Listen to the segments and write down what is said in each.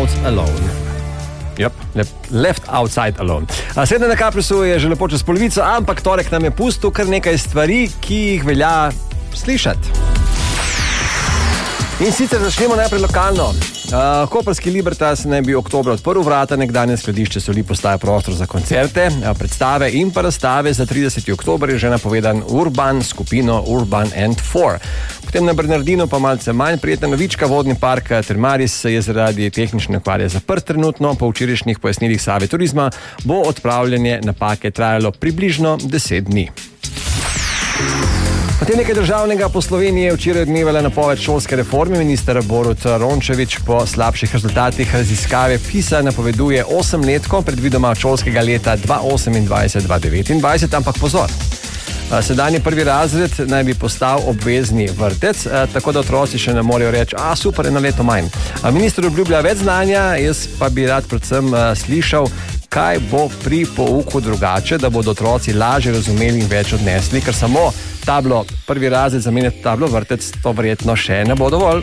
out alone. Left outside alone. Srednja na Kaprisu je že lepo čez polovico, ampak torek nam je pustil kar nekaj stvari, ki jih velja slišati. In sicer začnemo najprej lokalno. Koprski Libertas naj bi oktobra odprl vrata, nekdanje skladišče soli postaja prostor za koncerte, predstave in pa razstave. Za 30. oktober je že napovedan Urban, skupino Urban and Four. Potem na Bernardinu pa malce manj prijetna novička. Vodni park Termaris je zaradi tehnične okvare zaprt trenutno. Po včerajšnjih pojasnilih Save Turizma bo odpravljanje napake trajalo približno 10 dni. Potem nekaj državnega. Po Sloveniji je včeraj odmevala napoved šolske reforme. Minister Borut Rončević po slabših rezultatih raziskave PISA napoveduje 8-letko, predvidoma od šolskega leta 2028-2029, ampak pozor. Sedanji prvi razred naj bi postal obvezni vrtec, tako da otroci še ne morejo reči, super, eno leto manj. Minister obljublja več znanja, jaz pa bi rad predvsem slišal, kaj bo pri pouku drugače, da bodo otroci lažje razumeli in več odnesli, ker samo tablo prvi razred zamenjati tablo vrtec, to verjetno še ne bo dovolj.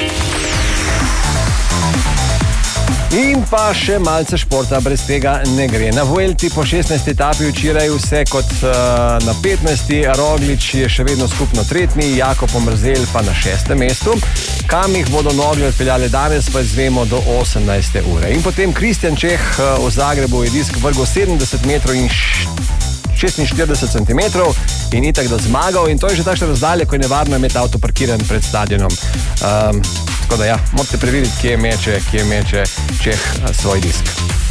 In pa še malce športa, brez tega ne gre. Na Vuelti po 16. etapi včeraj vse kot na 15. Roglič je še vedno skupno tretji, Jakob Pomrzel pa na 6. mestu. Kam jih bodo noge odpeljale danes, pa izvemo do 18. ure. In potem Kristjan Čeh v Zagrebu je disk vrgel 70 metrov in 46 cm in itak da zmagal. In to je že takšna razdalja, ko je nevarno imeti avto parkiran pred stadionom. Tako da morate preveriti, kje meče Čeh svoj disk.